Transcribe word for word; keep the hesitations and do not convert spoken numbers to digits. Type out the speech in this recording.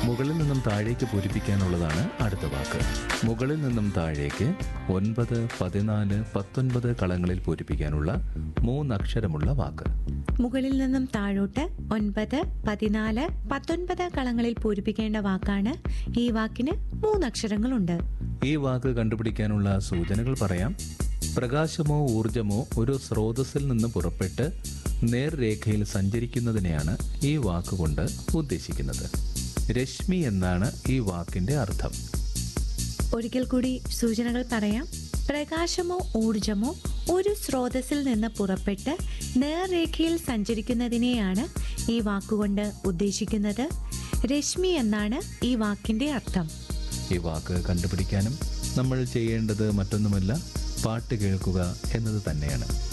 മുകളിൽ നിന്നും താഴേക്ക് പൂരിപ്പിക്കാനുള്ളതാണ് അടുത്ത വാക്ക്. മുകളിൽ നിന്നും താഴേക്ക് ഒൻപത്, പതിനാല്, പത്തൊൻപത് കളങ്ങളിൽ പൂരിപ്പിക്കാനുള്ള മൂന്നക്ഷരമുള്ള വാക്ക്. മുകളിൽ നിന്നും താഴോട്ട് ഒൻപത്, പതിനാല്, പത്തൊൻപത് കളങ്ങളിൽ പൂരിപ്പിക്കേണ്ട വാക്കാണ്. ഈ വാക്കിന് മൂന്നക്ഷരങ്ങളുണ്ട്. ഈ വാക്ക് കണ്ടുപിടിക്കാനുള്ള സൂചനകൾ പറയാം. പ്രകാശമോ ഊർജമോ ഒരു സ്രോതസ്സിൽ നിന്ന് പുറപ്പെട്ട് നേർരേഖയിൽ സഞ്ചരിക്കുന്നതിനെയാണ് ഈ വാക്കുകൊണ്ട് ഉദ്ദേശിക്കുന്നത്. രശ്മി എന്നാണ് ഈ വാക്കിന്റെ അർത്ഥം. ഒരിക്കൽ കൂടി സൂചനകൾ പറയാം. പ്രകാശമോ ഊർജമോ ഒരു സ്രോതസ്സിൽ നിന്ന് പുറപ്പെട്ട് നേർരേഖയിൽ സഞ്ചരിക്കുന്നതിനെയാണ് ഈ വാക്കുകൊണ്ട് ഉദ്ദേശിക്കുന്നത്. രശ്മി എന്നാണ് ഈ വാക്കിന്റെ അർത്ഥം. ഈ വാക്ക് കണ്ടുപിടിക്കാനും നമ്മൾ ചെയ്യേണ്ടത് മറ്റൊന്നുമല്ല, പാട്ട് കേൾക്കുക എന്നത് തന്നെയാണ്.